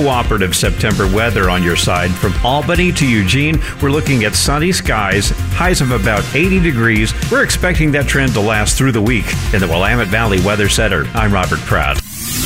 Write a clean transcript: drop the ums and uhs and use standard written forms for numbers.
cooperative September weather on your side. From Albany to Eugene, we're looking at sunny skies, highs of about 80 degrees. We're expecting that trend to last through the week. In the Willamette Valley Weather Center, I'm Robert Pratt.